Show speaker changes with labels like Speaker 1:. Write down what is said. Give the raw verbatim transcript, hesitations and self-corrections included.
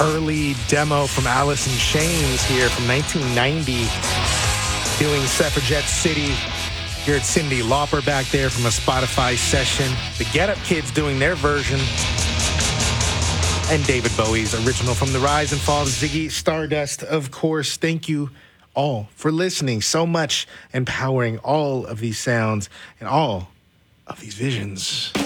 Speaker 1: early demo from Alice in Chains here from nineteen ninety, doing Suffragette City. You heard Cyndi Lauper back there from a Spotify session. The Get Up Kids doing their version. And David Bowie's original from The Rise and Fall of Ziggy Stardust, of course. Thank you all for listening so much, empowering all of these sounds and all of these visions.